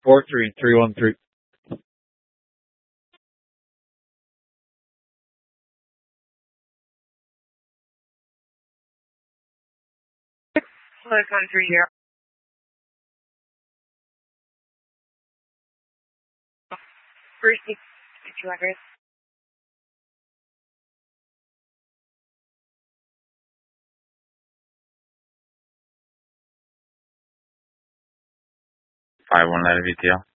43313. Plus 130. First, 200. 51 letter VTL.